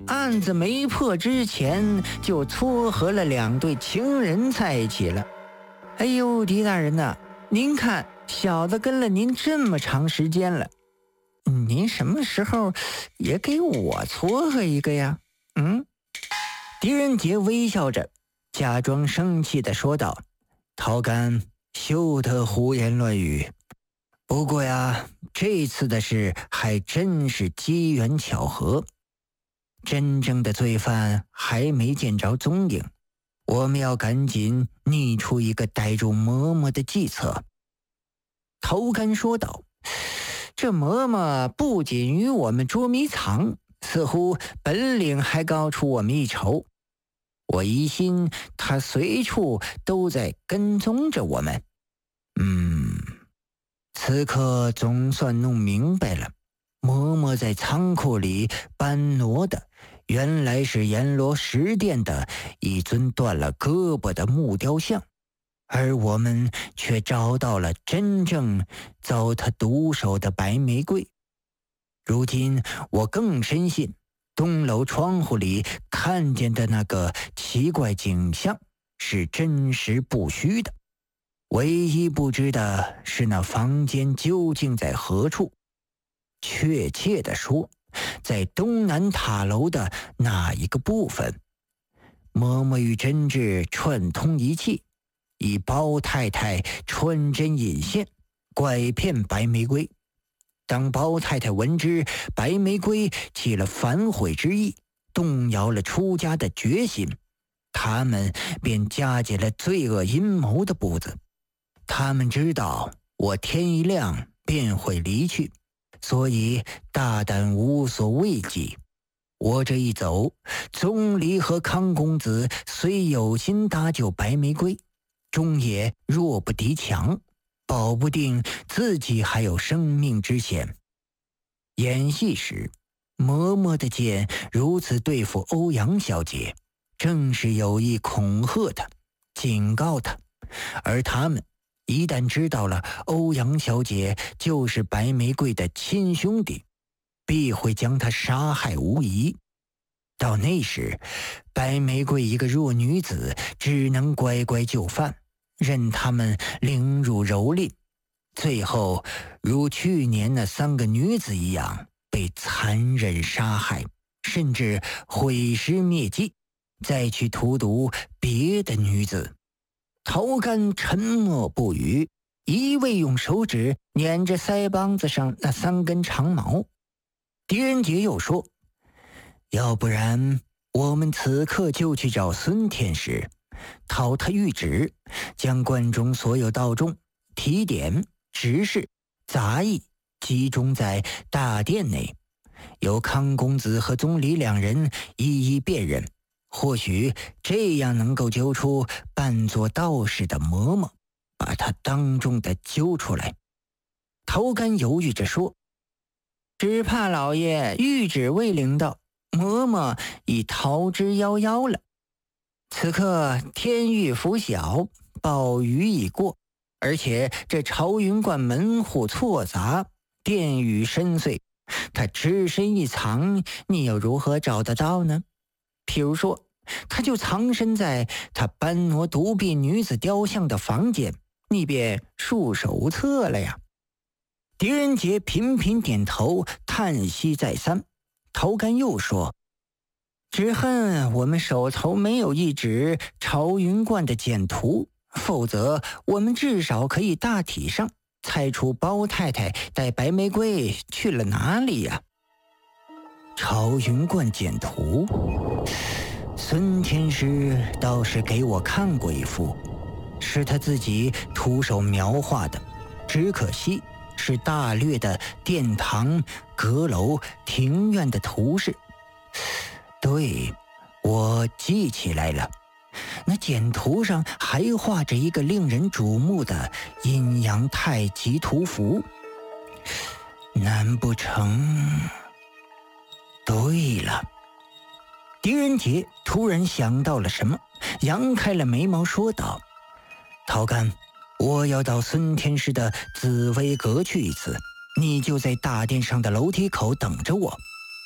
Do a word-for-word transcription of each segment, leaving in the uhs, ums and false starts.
案子没破之前就撮合了两对情人在一起了。哎呦，狄大人呐，您看小子跟了您这么长时间了，您什么时候也给我撮合一个呀？嗯？狄仁杰微笑着，假装生气地说道：陶干，休得胡言乱语。不过呀，这次的事还真是机缘巧合，真正的罪犯还没见着踪影，我们要赶紧拟出一个逮住嬷嬷的计策。头干说道：这嬷嬷不仅与我们捉迷藏，似乎本领还高出我们一筹。我疑心她随处都在跟踪着我们。嗯，此刻总算弄明白了，嬷嬷在仓库里搬挪的原来是阎罗石殿的一尊断了胳膊的木雕像，而我们却找到了真正遭他毒手的白玫瑰。如今我更深信，东楼窗户里看见的那个奇怪景象是真实不虚的，唯一不知的是那房间究竟在何处。确切地说，在东南塔楼的那一个部分。嬷嬷与真挚串通一气，以包太太穿针引线，拐骗白玫瑰。当包太太闻知白玫瑰起了反悔之意，动摇了出家的决心，他们便加紧了罪恶阴谋的步子。他们知道我天一亮便会离去，所以大胆无所畏惧。我这一走，钟离和康公子虽有心搭救白玫瑰，终也弱不敌强，保不定自己还有生命之险。演戏时，嬷嬷的剑如此对付欧阳小姐，正是有意恐吓她，警告她。而他们一旦知道了欧阳小姐就是白玫瑰的亲兄弟，必会将她杀害无疑。到那时，白玫瑰一个弱女子只能乖乖就范，任他们凌辱蹂躏，最后如去年那三个女子一样被残忍杀害，甚至毁尸灭迹，再去荼毒别的女子。头干沉默不语，一味用手指捻着腮帮子上那三根长毛。狄仁杰又说：要不然我们此刻就去找孙天师，讨他谕旨，将观中所有道众、提点、执事、杂役集中在大殿内，由康公子和宗理两人一一辨认，或许这样能够揪出扮作道士的嬷嬷，把他当众的揪出来。头干犹豫着说：只怕老爷谕旨未领到，嬷嬷已逃之夭夭了。此刻天欲拂晓，暴雨已过，而且这朝云观门户错杂，殿宇深邃，他只身一藏，你又如何找得到呢？譬如说，他就藏身在他搬挪独臂女子雕像的房间，你便束手无策了呀。狄仁杰频频点头，叹息再三。头干又说：只恨我们手头没有一纸朝云观的简图，否则我们至少可以大体上猜出包太太带白玫瑰去了哪里呀。朝云观简图，孙天师倒是给我看过一幅，是他自己徒手描画的，只可惜是大略的殿堂、阁楼、庭院的图示。对，我记起来了，那简图上还画着一个令人瞩目的阴阳太极图符。难不成？对了，狄仁杰突然想到了什么，扬开了眉毛说道：陶干，我要到孙天师的紫薇阁去一次，你就在大殿上的楼梯口等着我。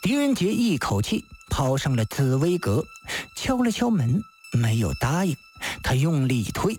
狄仁杰一口气跑上了紫薇阁，敲了敲门，没有答应。他用力一推，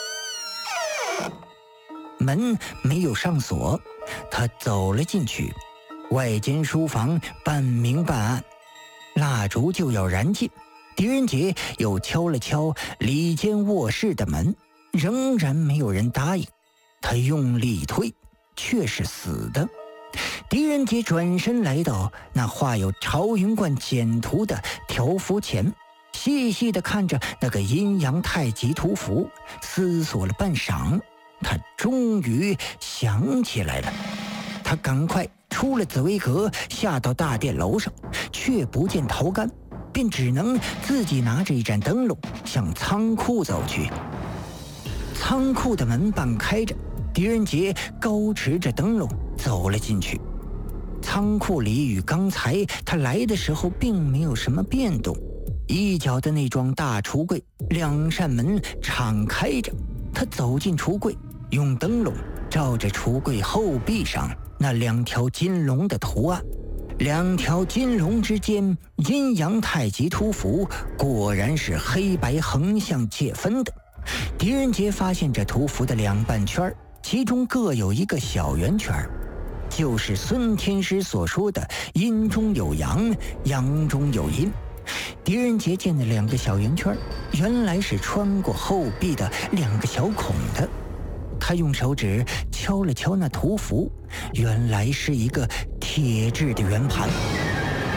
门没有上锁，他走了进去。外间书房半明半暗，蜡烛就要燃尽。狄仁杰又敲了敲里间卧室的门，仍然没有人答应。他用力一推，却是死的。狄仁杰转身来到那画有朝云观简图的条幅前，细细地看着那个阴阳太极图符，思索了半晌，他终于想起来了。他赶快出了紫薇阁，下到大殿楼上，却不见陶干，便只能自己拿着一盏灯笼向仓库走去。仓库的门半开着，狄仁杰高持着灯笼走了进去。仓库里与刚才他来的时候并没有什么变动，一角的那幢大橱柜，两扇门敞开着。他走进橱柜，用灯笼照着橱柜后壁上那两条金龙的图案，两条金龙之间阴阳太极图符果然是黑白横向界分的。狄仁杰发现这图符的两半圈，其中各有一个小圆圈，就是孙天师所说的阴中有阳，阳中有阴。狄仁杰见的两个小圆圈，原来是穿过后壁的两个小孔的。他用手指敲了敲那图符，原来是一个铁制的圆盘。